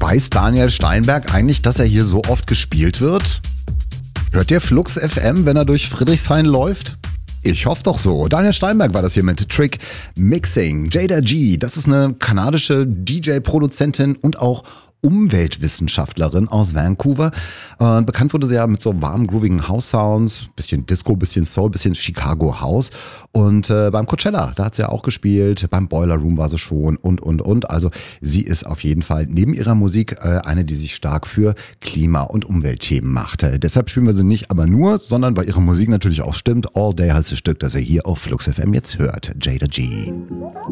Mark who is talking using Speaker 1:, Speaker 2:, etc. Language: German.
Speaker 1: Weiß Daniel Steinberg eigentlich, dass er hier so oft gespielt wird? Hört ihr Flux FM, wenn er durch Friedrichshain läuft? Ich hoffe doch so. Daniel Steinberg war das hier mit Trick Mixing. Jada G, das ist eine kanadische DJ-Produzentin und auch Umweltwissenschaftlerin aus Vancouver. Bekannt wurde sie ja mit so warmen, groovigen House-Sounds, bisschen Disco, bisschen Soul, bisschen Chicago House. Und beim Coachella, da hat sie ja auch gespielt, beim Boiler Room war sie schon und. Also sie ist auf jeden Fall neben ihrer Musik eine, die sich stark für Klima- und Umweltthemen macht. Deshalb spielen wir sie nicht aber nur, sondern weil ihre Musik natürlich auch stimmt. All Day heißt das Stück, das ihr hier auf Flux FM jetzt hört. Jada G.